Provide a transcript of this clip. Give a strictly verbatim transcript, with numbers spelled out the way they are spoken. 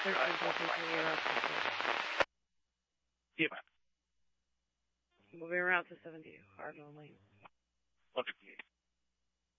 thirteen fourteen twenty-eight route. Yeah. Moving route to seventy, hard only. one fifty-eight.